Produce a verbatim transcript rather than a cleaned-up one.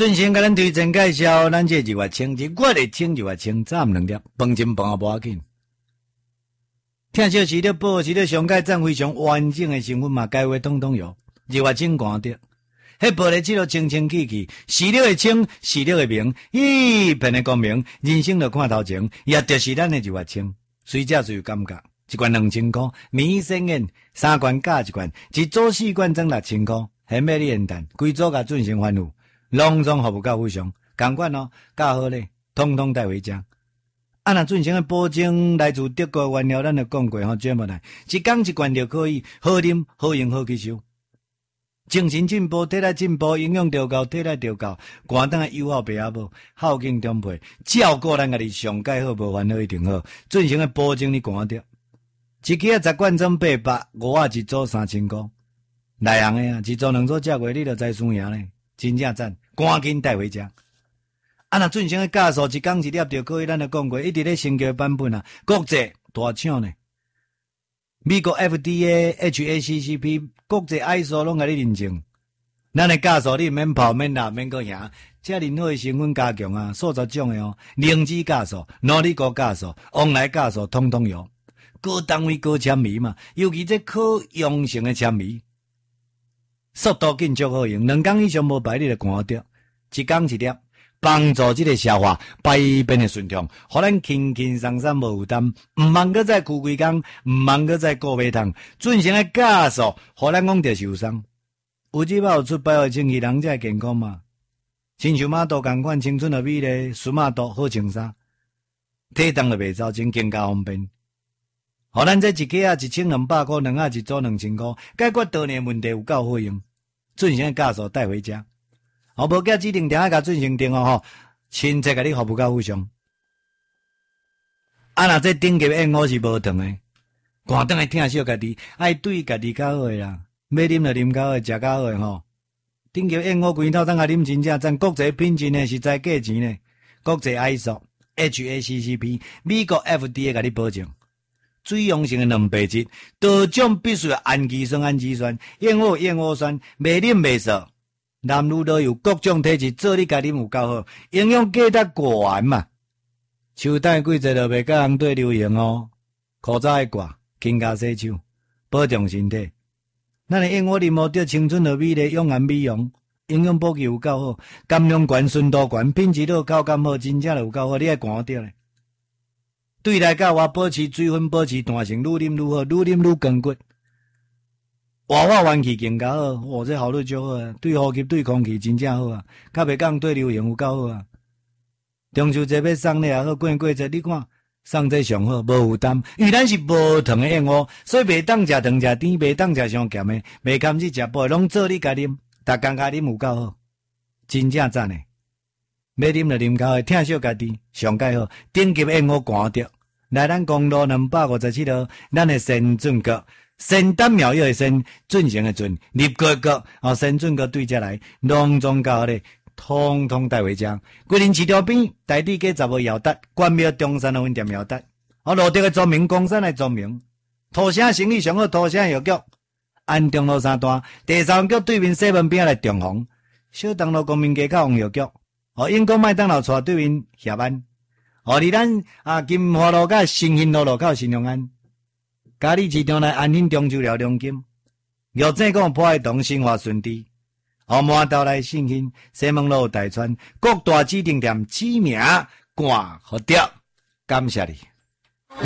准先甲咱推荐介绍，咱这日月清，日月的清日月清，早暗两粒，饭前饭后无要紧。听小时了保持了上盖站非常完整的成分嘛，该话统统有。日月清寒着，迄玻璃只落清清气气，视力会清，视力会明，一片的光明，人生就看头前，也就是咱的日月清。随价随有感觉，一罐两千块，米生烟，三罐加一罐，一组四罐装六千块，很美丽元旦，规组甲准成欢呼。隆重服务到非常，同款哦，较好咧，统统带回家。啊，若准成的保证来自德国原料，咱就讲过吼，节目来一缸一罐就可以，好啉、好用、好吸收。精神进步，体力进步，营养调高，体力调高，寒冬的友好白阿母，孝敬长辈，照顾咱家己上介好，无烦恼一定好。准成的保证你寒着，一支啊十罐装八百，五啊一组三千块，内行的啊，一组两组食过，你就知输赢咧。真正赞，赶紧带回家。啊，若准成的假数一缸一粒就可以，咱就讲过，一直咧升级版本啊，国际大抢呢。美国 F D A、H A C C P 国际 I S O 拢甲你认证，咱的假数你免跑免拿免个赢，遮任何的成分加强啊，数十种的哦，灵芝假数、诺丽果假数、旺来假数，统统有。高单位高纤维嘛，尤其这可用性的纤维。速度紧足好用，两工以上无排你就寒着，一工一粒，帮助这个消化排便的顺畅，互咱轻轻松松无负担，毋忙个再顾规工，毋忙个再顾马桶，准成的假数，互咱讲着受伤。有只包出百二清气，人才会健康嘛。亲像马肚共款，青春的美丽，输马肚好穿衫，体重就袂走，真更加方便。互咱这一个啊，一千两百块，两啊一组两千块，解决多年问题有够好用。准成的假数带回家，哦，无叫指定点啊，甲准成订哦吼，亲切甲你服务到非常。啊，若这顶级燕窝是无糖的，寒冬的听小家己，爱对家己较好诶啦，要啉就啉较好，食较好诶吼。顶级燕窝规套当下啉真正赞，国际品质呢实在价钱呢，国际 I S O、H A C C P、美国 F D A 甲你保证。水溶性的蛋白质，多种必须氨基酸、氨基酸，燕窝燕窝酸，袂啉袂涩。男女都有各种体质，做你家啉有够好，营养价值高嘛。手带季节就袂甲红对流行哦，口罩爱挂，勤加洗手，保重身体。咱的燕窝啉无着青春的美丽，养颜美容，营养补给有够好，含量悬、纯度悬，品质好，口感好，真正有够好，你爱寒着咧。对内甲我保持水分，保持弹性，愈啉愈好，愈啉愈光骨。活化元气更加好，哦，这效率足好啊！对呼吸、对空气真正好啊，较袂讲对流行有够好啊。中秋节要送礼也好，过过节你看送这上好，无负担，因为咱是无糖的燕窝，所以袂当食糖食甜，袂当食伤咸的，袂堪去食补的，拢做你家啉，逐工家啉有够好，真正赞诶！要啉就啉较好，听小家己上介好，顶级燕窝寒着。来咱公路两百五十七号，咱的先准阁，仙丹妙药的仙，准成的准，立个个，哦，先准阁对遮来，隆重到咧，通通带回家。桂林市条边，台地街十号姚达，关庙中山的分店姚达，哦，路德的庄名，公山的庄名，土城生意上好，土城药局，安中路三段，第三局对面西门边来中红，小东路公民街口红药局，哦，英国麦当劳厝对面下班。哦，伫咱啊金华路甲新兴路路口新隆安，嘉义市场内安兴中秋料中金，玉井港破爱堂新华顺地，哦满道来新兴西门路大川各大指定店指名挂互掉，感谢你。